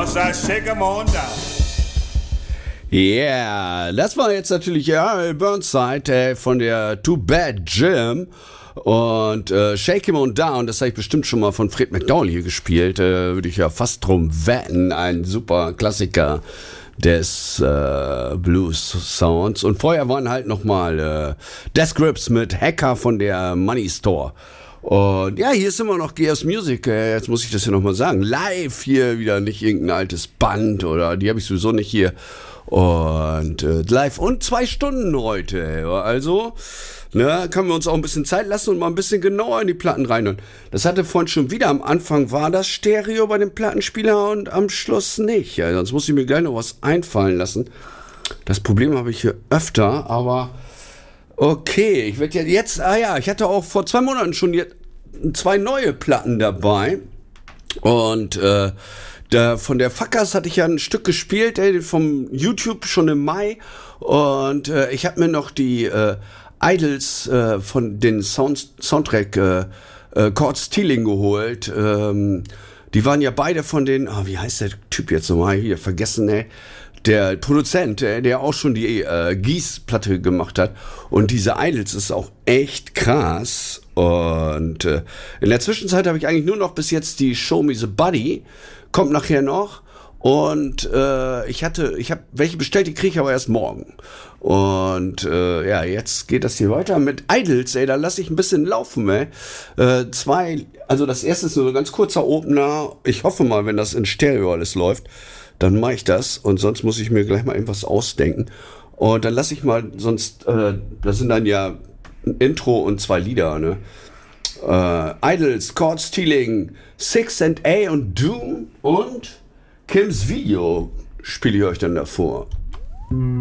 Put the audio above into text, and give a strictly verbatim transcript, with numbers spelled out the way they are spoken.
'cause I shake 'em on down. Yeah, das war jetzt natürlich ja, Burnside äh, von der Too Bad Jim und äh, Shake Him On Down, das habe ich bestimmt schon mal von Fred McDowell hier gespielt, äh, würde ich ja fast drum wetten, ein super Klassiker des äh, Blues-Sounds. Und vorher waren halt nochmal äh, Death Grips mit Hacker von der Money Store. Und ja, hier ist immer noch G S Music, äh, jetzt muss ich das hier nochmal sagen, live hier wieder, nicht irgendein altes Band oder die habe ich sowieso nicht hier. Und äh, live und zwei Stunden heute. Also, ne, können wir uns auch ein bisschen Zeit lassen und mal ein bisschen genauer in die Platten reinhören. Das hatte vorhin schon wieder. Am Anfang war das Stereo bei dem Plattenspieler und am Schluss nicht. Ja, sonst muss ich mir gleich noch was einfallen lassen. Das Problem habe ich hier öfter, aber okay, ich werde ja jetzt, ah ja, ich hatte auch vor zwei Monaten schon jetzt zwei neue Platten dabei. Und, äh, Da, von der Fuckers hatte ich ja ein Stück gespielt, ey, vom YouTube schon im Mai. Und äh, ich habe mir noch die äh, Idols äh, von den Sound, Soundtrack äh, äh, Cord Stealing geholt. Ähm, die waren ja beide von den, oh, wie heißt der Typ jetzt nochmal, hier vergessen, ey. Der Produzent, äh, der auch schon die äh, Gieß-Platte gemacht hat. Und diese Idols ist auch echt krass. Und äh, in der Zwischenzeit habe ich eigentlich nur noch bis jetzt die Show Me the Body. Kommt nachher noch. Und äh, ich hatte, ich habe welche bestellt, die kriege ich aber erst morgen. Und äh, ja, jetzt geht das hier weiter mit Idols, ey, da lasse ich ein bisschen laufen, ey. Äh, zwei, also das erste ist nur ein ganz kurzer Opener. Ich hoffe mal, wenn das in Stereo alles läuft, dann mache ich das. Und sonst muss ich mir gleich mal irgendwas ausdenken. Und dann lasse ich mal, sonst, äh, das sind dann ja ein Intro und zwei Lieder, ne? Uh, Idols, Cord Stealing, Six and A und Doom und Kims Video spiele ich euch dann davor.